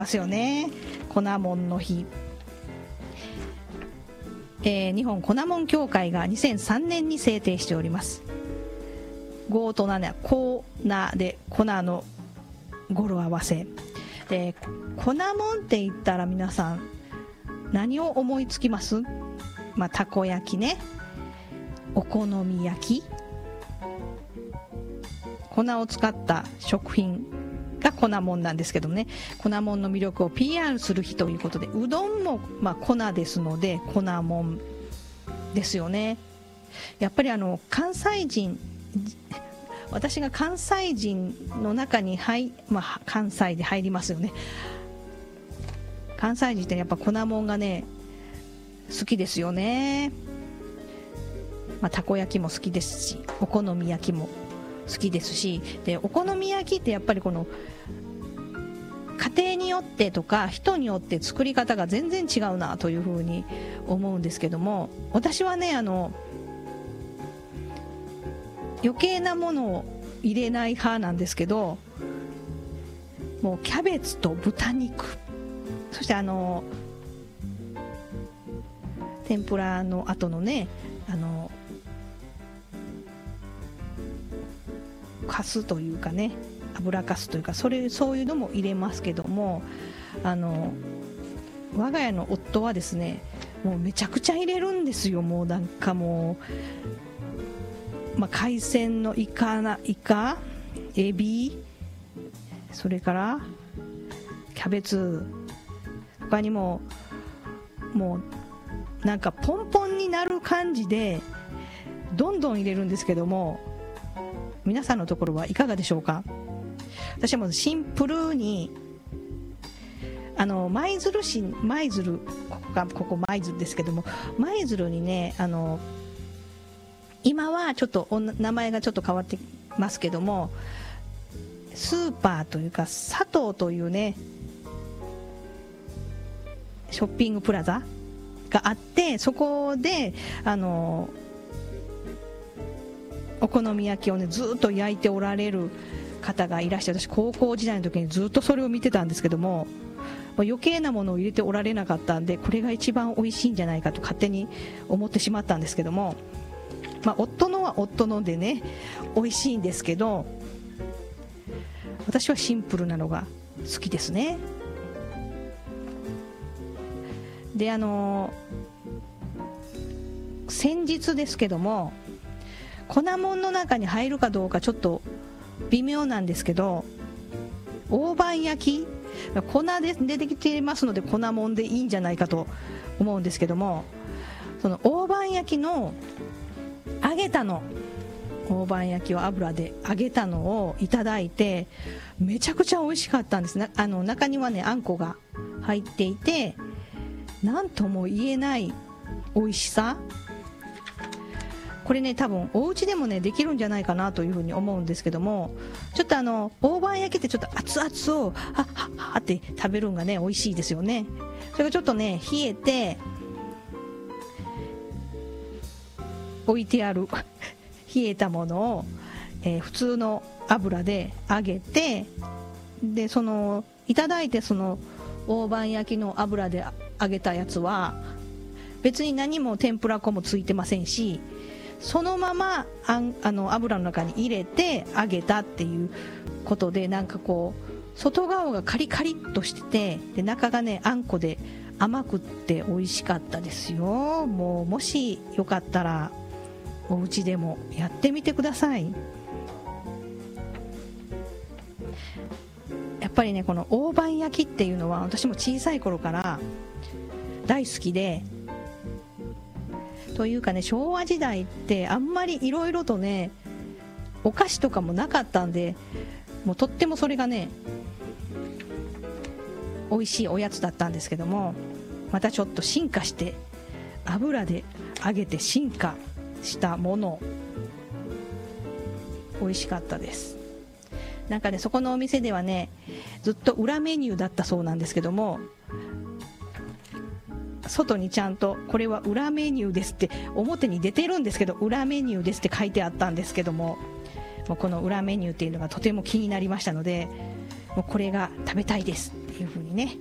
ますよね。粉もんの日、日本粉もん協会が2003年に制定しております。5と7、粉で粉の語呂合わせで、粉もんって言ったら皆さん何を思いつきます？たこ焼きね、お好み焼き、粉を使った食品が粉もんなんですけどね、粉もんの魅力を PR する日ということで、うどんも粉ですので粉もんですよね。やっぱり関西人、私が関西人の中に関西で入りますよね。関西人ってやっぱ粉もんがね好きですよね。たこ焼きも好きですし、お好み焼きも好きですし、でお好み焼きってやっぱりこの家庭によってとか人によって作り方が全然違うなというふうに思うんですけども、私はね余計なものを入れない派なんですけど、もうキャベツと豚肉、そして天ぷらの後のねかすというかね、油かすというかそういうのも入れますけども、我が家の夫はですねもうめちゃくちゃ入れるんですよ。もうなんかもう、海鮮のイカ、エビ、それからキャベツ、他にももうなんかポンポンになる感じでどんどん入れるんですけども、皆さんのところはいかがでしょうか？私はもうシンプルに舞鶴、ここ舞鶴ですけども、舞鶴にね今はちょっと名前がちょっと変わってますけども、スーパーというか佐藤というねショッピングプラザがあって、そこでお好み焼きをねずっと焼いておられる方がいらして、私高校時代の時にずっとそれを見てたんですけども、余計なものを入れておられなかったんで、これが一番美味しいんじゃないかと勝手に思ってしまったんですけども、夫のは夫のでね美味しいんですけど、私はシンプルなのが好きですね。で先日ですけども、粉もんの中に入るかどうかちょっと微妙なんですけど、大判焼き、粉で出てきていますので粉もんでいいんじゃないかと思うんですけども、その大判焼きの揚げたの、大判焼きを油で揚げたのをいただいて、めちゃくちゃ美味しかったんです。中にはねあんこが入っていて、なんとも言えない美味しさ。これね多分お家でもねできるんじゃないかなというふうに思うんですけども、ちょっと大判焼きってちょっと熱々をはって食べるのがね美味しいですよね。それがちょっとね冷えて置いてある冷えたものを、普通の油で揚げて、でいただいてその大判焼きの油で揚げたやつは別に何も天ぷら粉もついてませんし、そのまま油の中に入れて揚げたっていうことで、なんかこう外側がカリカリっとしてて、で中がねあんこで甘くって美味しかったですよ。もしよかったらお家でもやってみてください。やっぱりねこの大判焼きっていうのは私も小さい頃から大好きで、というかね昭和時代ってあんまりいろいろとねお菓子とかもなかったんで、もうとってもそれがね美味しいおやつだったんですけども、またちょっと進化して油で揚げて進化したもの、美味しかったです。なんかねそこのお店ではねずっと裏メニューだったそうなんですけども、外にちゃんとこれは裏メニューですって表に出てるんですけど、裏メニューですって書いてあったんですけども、この裏メニューっていうのがとても気になりましたので、もうこれが食べたいですっていうふうにね